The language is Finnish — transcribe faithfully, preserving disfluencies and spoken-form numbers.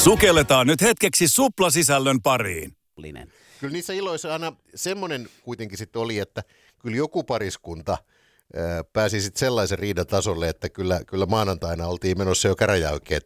Sukelletaan nyt hetkeksi suplasisällön pariin. Kyllä niissä iloissa aina semmoinen kuitenkin sitten oli, että kyllä joku pariskunta ää, pääsi sitten sellaisen riidan tasolle, että kyllä, kyllä maanantaina oltiin menossa jo käräjäoikeuden